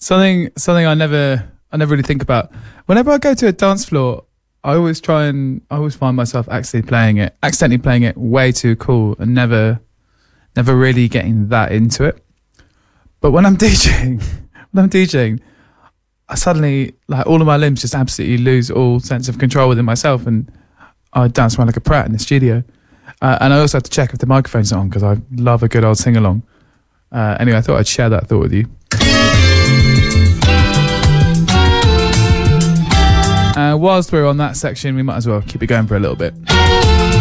something I never really think about. Whenever I go to a dance floor, I always find myself accidentally playing it way too cool and never really getting that into it. But when I'm DJing, I suddenly, like, all of my limbs just absolutely lose all sense of control within myself, and I dance around like a prat in the studio. And I also have to check if the microphone's on, because I love a good old sing-along. Anyway, I thought I'd share that thought with you. Whilst we're on that section, we might as well keep it going for a little bit.